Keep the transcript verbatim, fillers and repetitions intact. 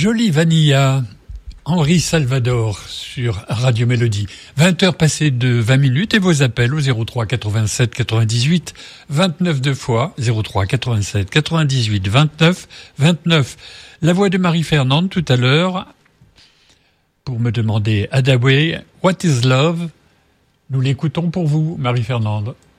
Jolie Vanilla, Henri Salvador sur Radio Mélodie. vingt heures passées de vingt minutes et vos appels au zéro trois quatre-vingt-sept quatre-vingt-dix-huit vingt-neuf deux fois, zéro trois quatre-vingt-sept quatre-vingt-dix-huit vingt-neuf vingt-neuf. La voix de Marie-Fernande tout à l'heure pour me demander Adaway, What is Love? Nous l'écoutons pour vous, Marie-Fernande.